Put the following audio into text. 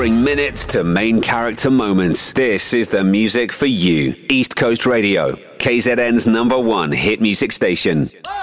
boring minutes to main character moments. This is the music for you. East Coast Radio, KZN's #1 hit music station.